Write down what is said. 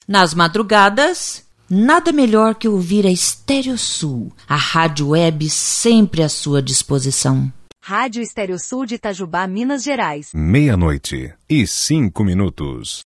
Nas madrugadas, nada melhor que ouvir a Estéreo Sul, a rádio web sempre à sua disposição. Rádio Estéreo Sul de Itajubá, Minas Gerais. 00:05.